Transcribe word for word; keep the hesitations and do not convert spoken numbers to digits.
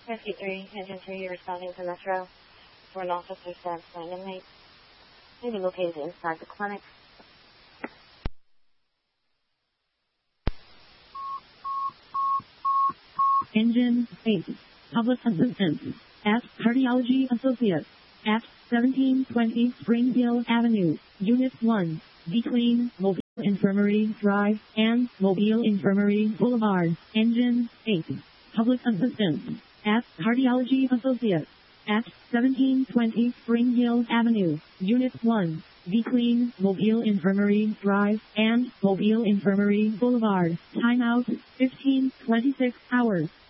fifty-three, engine three, responding to Metro for an officer stabbed by an inmate. May be located inside the clinic. Engine eight, Public Assistance at Cardiology Associates at seventeen twenty Springfield Avenue, Unit one, Between Mobile Infirmary Drive and Mobile Infirmary Boulevard. Engine eight, Public Assistance at Cardiology Associates at seventeen twenty Springfield Avenue, Unit one, between Mobile Infirmary Drive and Mobile Infirmary Boulevard. Timeout fifteen twenty-six hours.